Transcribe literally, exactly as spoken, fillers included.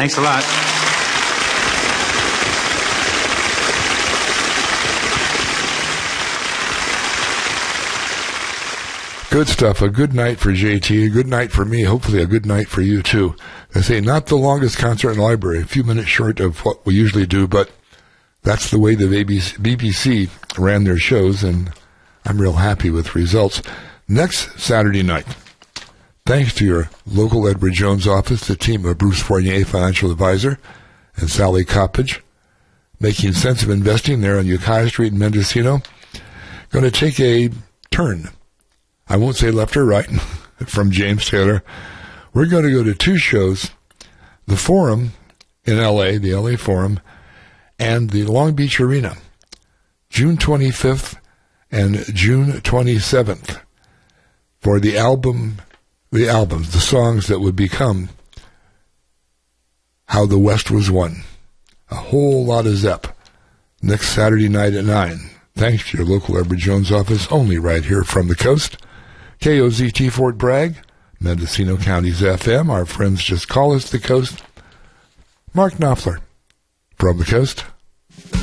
Thanks a lot. Good stuff. A good night for J T. A good night for me. Hopefully a good night for you, too. I say not the longest concert in the library, a few minutes short of what we usually do, but that's the way the B B C ran their shows, and I'm real happy with results. Next Saturday night, thanks to your local Edward Jones office, the team of Bruce Fournier, financial advisor, and Sally Coppage, making sense of investing there on Ukiah Street in Mendocino, going to take a turn. I won't say left or right, from James Taylor. We're going to go to two shows, the Forum in L A, the L A Forum, and the Long Beach Arena, June twenty-fifth and June twenty-seventh, for the album, the albums, the songs that would become How the West Was Won. A whole lot of Zepp. Next Saturday night at nine. Thanks to your local Edward Jones office, only right here from the coast. K O Z T Fort Bragg, Mendocino County's F M. Our friends just call us the coast. Mark Knopfler from the coast.